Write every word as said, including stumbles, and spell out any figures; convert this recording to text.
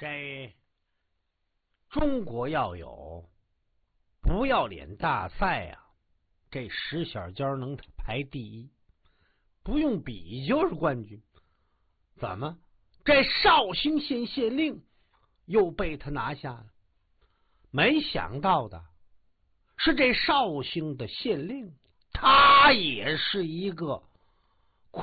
这中国要有不要脸大赛啊，这石小娇能排第一，不用比就是冠军。怎么这绍兴县县令又被他拿下了？没想到的是，这绍兴的县令他也是一个